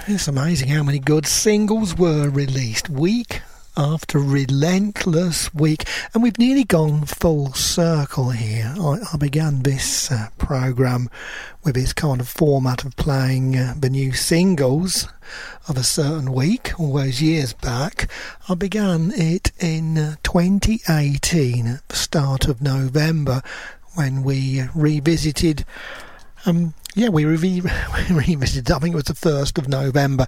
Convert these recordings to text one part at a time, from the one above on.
It's amazing how many good singles were released week after relentless week, and we've nearly gone full circle here. I began this programme with this kind of format of playing the new singles of a certain week, all those years back. I began it in 2018, at the start of November, when we revisited we revisited, I think it was the 1st of November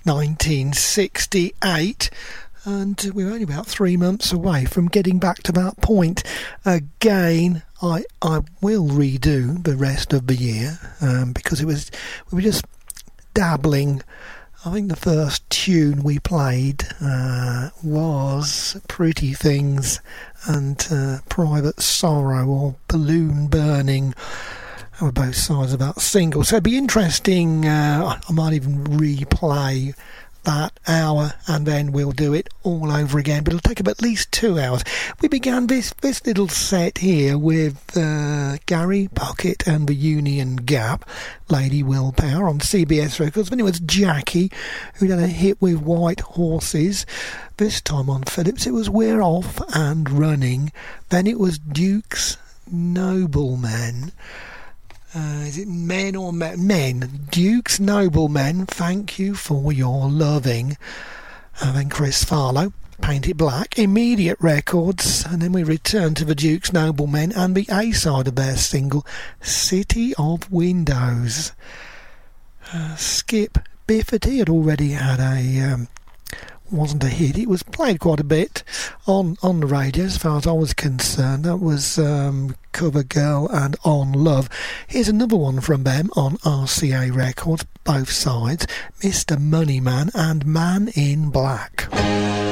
1968, and we're only about 3 months away from getting back to that point again. I will redo the rest of the year because we were just dabbling. I think the first tune we played was Pretty Things and Private Sorrow, or Balloon Burning. Were both sides of that single, so it'd be interesting. I might even replay that hour and then we'll do it all over again, but it'll take up at least 2 hours. We began this little set here with Gary Puckett and the Union Gap, Lady Willpower on CBS Records. Then it was Jackie, who did a hit with White Horses, this time on Phillips. It was We're Off and Running. Then it was Duke's Noblemen. Is it Men or Men? Duke's Noblemen, Thank You for Your Loving. And then Chris Farlow, Paint It Black, Immediate Records. And then we return to the Duke's Noblemen and the A-side of their single, City of Windows. Skip Bifferty had already had wasn't a hit. It was played quite a bit on the radio as far as I was concerned. That was Cover Girl and On Love. Here's another one from them on RCA Records, both sides, Mr. Moneyman and Man in Black.